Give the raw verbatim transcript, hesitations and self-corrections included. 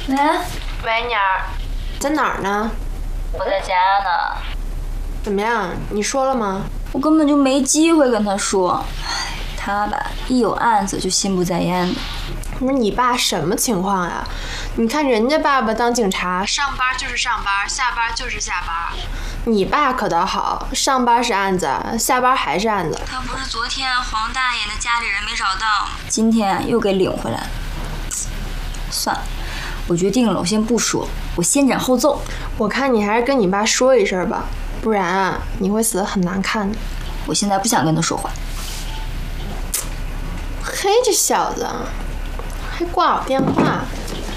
喂， 喂，妮儿， 在哪儿呢？ 我在家呢。 怎么样？你说了吗？ 我根本就没机会跟他说。唉，他吧，一有案子就心不在焉的。 不是你爸什么情况呀？你看人家爸爸当警察，上班就是上班，下班就是下班。你爸可倒好，上班是案子，下班还是案子。 他不是昨天黄大爷的家里人没找到吗？今天又给领回来了。算了，我决定了，我先不说，我先斩后奏。 我看你还是跟你爸说一声吧，不然啊，你会死得很难看的。 我现在不想跟他说话。 嘿，这小子还挂我电话。